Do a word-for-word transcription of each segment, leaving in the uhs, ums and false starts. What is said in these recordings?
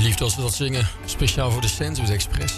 Liefde als we dat zingen. Speciaal voor de Sandwich Express.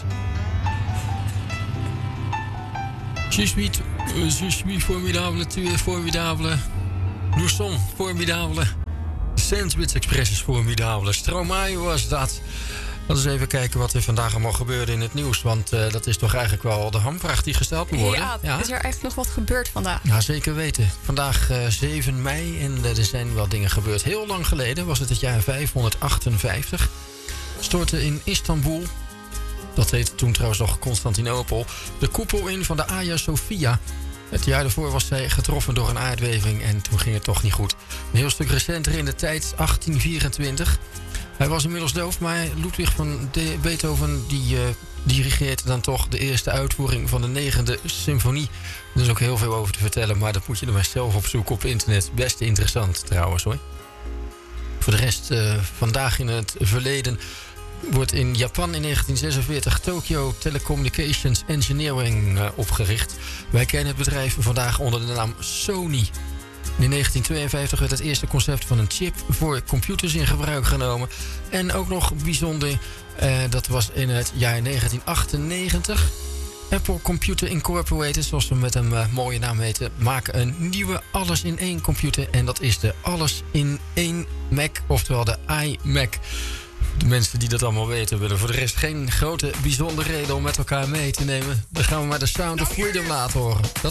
Je suis, je suis formidable, tu es formidable. Nous sommes formidable. Sandwich Express is formidable. Stromae was dat. Laten we eens even kijken wat er vandaag allemaal gebeurde in het nieuws. Want uh, dat is toch eigenlijk wel de hamvraag die gesteld moet worden. Ja, ja, is er eigenlijk nog wat gebeurd vandaag? Ja, zeker weten. Vandaag uh, zeven mei en uh, er zijn wel dingen gebeurd. Heel lang geleden, was het het jaar vijfhonderdachtenvijftig... stortte in Istanbul, dat heette toen trouwens nog Constantinopel, de koepel in van de Hagia Sophia. Het jaar daarvoor was zij getroffen door een aardbeving en toen ging het toch niet goed. Een heel stuk recenter in de tijd, achttien vierentwintig... Hij was inmiddels doof, maar Ludwig van de Beethoven die uh, dirigeerde dan toch de eerste uitvoering van de negende symfonie. Er is ook heel veel over te vertellen, maar dat moet je er maar zelf op zoeken op internet. Best interessant trouwens hoor. Voor de rest, uh, vandaag in het verleden wordt in Japan in negentien zesenveertig Tokyo Telecommunications Engineering uh, opgericht. Wij kennen het bedrijf vandaag onder de naam Sony. In negentien tweeënvijftig werd het eerste concept van een chip voor computers in gebruik genomen. En ook nog bijzonder, uh, dat was in het jaar negentien achtennegentig. Apple Computer Incorporated, zoals we met een uh, mooie naam weten, maken een nieuwe alles-in-één computer. En dat is de alles-in-één Mac, oftewel de iMac. De mensen die dat allemaal weten willen voor de rest geen grote bijzondere reden om met elkaar mee te nemen. Dan gaan we maar de Sound of Freedom laten horen. Dat